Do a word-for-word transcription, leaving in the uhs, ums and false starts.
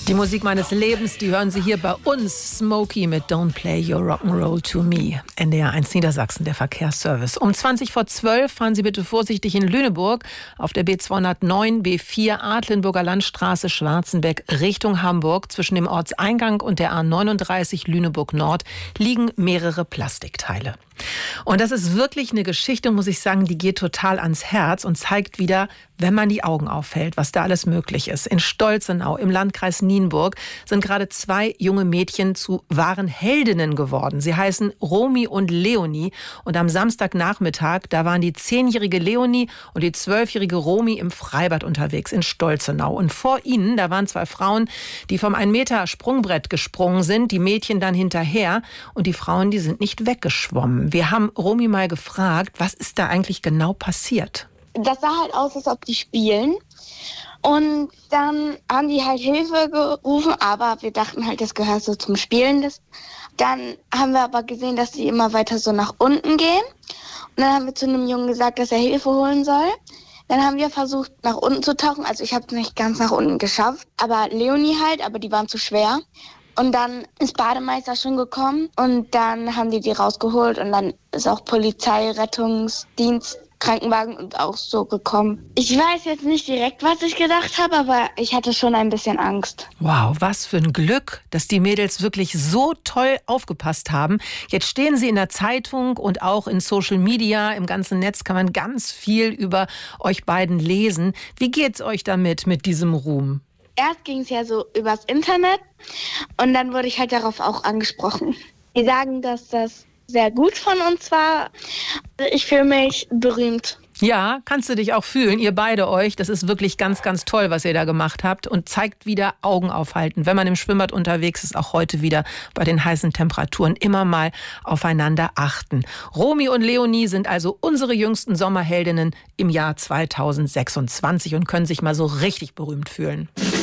Die Musik meines Lebens, die hören Sie hier bei uns. Smokey mit Don't Play Your Rock'n'Roll to Me. N D R eins Niedersachsen, der Verkehrsservice. Um zwanzig vor zwölf fahren Sie bitte vorsichtig in Lüneburg auf der B zweihundertneun B vier Adlenburger Landstraße Schwarzenbeck Richtung Hamburg. Zwischen dem Ortseingang und der A neununddreißig Lüneburg Nord liegen mehrere Plastikteile. Und das ist wirklich eine Geschichte, muss ich sagen, die geht total ans Herz und zeigt wieder, wenn man die Augen aufhält, was da alles möglich ist. In Stolzenau im Landkreis Nienburg sind gerade zwei junge Mädchen zu wahren Heldinnen geworden. Sie heißen Romy und Leonie. Und am Samstagnachmittag, da waren die zehnjährige Leonie und die zwölfjährige Romy im Freibad unterwegs in Stolzenau. Und vor ihnen, da waren zwei Frauen, die vom ein Meter Sprungbrett gesprungen sind, die Mädchen dann hinterher. Und die Frauen, die sind nicht weggeschwommen. Wir haben Romy mal gefragt, was ist da eigentlich genau passiert? Das sah halt aus, als ob die spielen. Und dann haben die halt Hilfe gerufen, aber wir dachten halt, das gehört so zum Spielen. Dann haben wir aber gesehen, dass die immer weiter so nach unten gehen. Und dann haben wir zu einem Jungen gesagt, dass er Hilfe holen soll. Dann haben wir versucht, nach unten zu tauchen. Also ich habe es nicht ganz nach unten geschafft. Aber Leonie halt, aber die waren zu schwer. Und dann ist Bademeister schon gekommen und dann haben die die rausgeholt und dann ist auch Polizei, Rettungsdienst, Krankenwagen und auch so gekommen. Ich weiß jetzt nicht direkt, was ich gedacht habe, aber ich hatte schon ein bisschen Angst. Wow, was für ein Glück, dass die Mädels wirklich so toll aufgepasst haben. Jetzt stehen sie in der Zeitung und auch in Social Media, im ganzen Netz kann man ganz viel über euch beiden lesen. Wie geht's euch damit, mit diesem Ruhm? Erst ging es ja so übers Internet und dann wurde ich halt darauf auch angesprochen. Die sagen, dass das sehr gut von uns war. Ich fühle mich berühmt. Ja, kannst du dich auch fühlen, ihr beide euch. Das ist wirklich ganz, ganz toll, was ihr da gemacht habt und zeigt wieder Augen aufhalten. Wenn man im Schwimmbad unterwegs ist, auch heute wieder bei den heißen Temperaturen, immer mal aufeinander achten. Romy und Leonie sind also unsere jüngsten Sommerheldinnen im Jahr zweitausendsechsundzwanzig und können sich mal so richtig berühmt fühlen.